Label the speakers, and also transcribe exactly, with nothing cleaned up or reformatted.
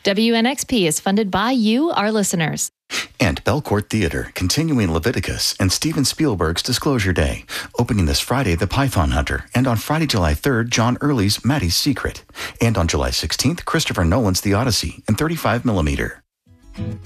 Speaker 1: W N X P is funded by you, our listeners.
Speaker 2: And Belcourt Theater, continuing Leviticus and Steven Spielberg's Disclosure Day, opening this Friday The Python Hunter, and on Friday, July third, John Early's Maddie's Secret, and on July sixteenth, Christopher Nolan's The Odyssey in thirty-five millimeter.